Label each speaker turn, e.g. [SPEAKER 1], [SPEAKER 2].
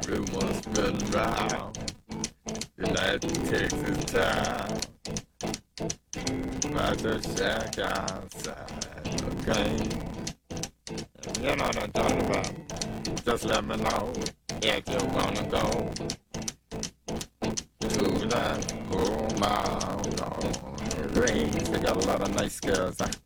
[SPEAKER 1] Rumors spreading round United Texas town. About to shack outside the game. You know what I'm talking about. Just let me know if you wanna go to that home out on the range. They got a lot of nice girls.